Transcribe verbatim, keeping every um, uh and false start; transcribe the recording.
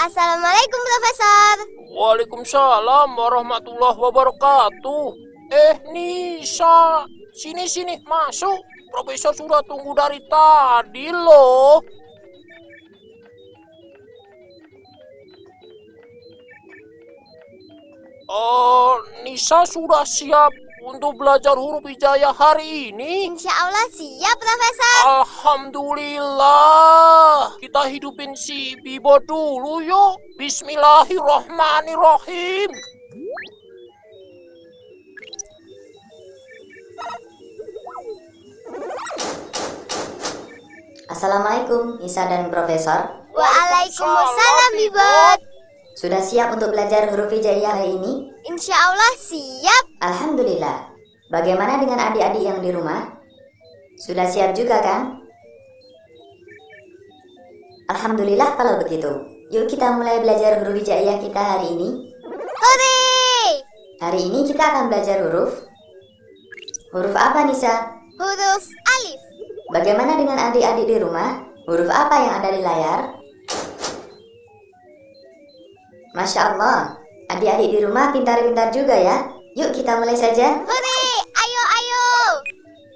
Assalamualaikum, Profesor. Waalaikumsalam warahmatullahi wabarakatuh. Eh, Nisa, sini-sini, masuk. Profesor sudah tunggu dari tadi loh. Oh, Nisa sudah siap untuk belajar huruf hijaiyah hari ini? Insya Allah siap, Profesor. Alhamdulillah. Kita hidupin si Bibo dulu yuk. Bismillahirrahmanirrahim. Assalamualaikum, Nisa dan Profesor. Waalaikumsalam, Bibot. Sudah siap untuk belajar huruf hijaiyah hari ini? Insya Allah siap. Alhamdulillah. Bagaimana dengan adik-adik yang di rumah? Sudah siap juga kan? Alhamdulillah kalau begitu. Yuk kita mulai belajar huruf hijaiyah kita hari ini. Hore! Hari ini kita akan belajar huruf. Huruf apa, Nisa? Huruf alif. Bagaimana dengan adik-adik di rumah? Huruf apa yang ada di layar? Masya Allah, adik-adik di rumah pintar-pintar juga ya. Yuk kita mulai saja. Hore!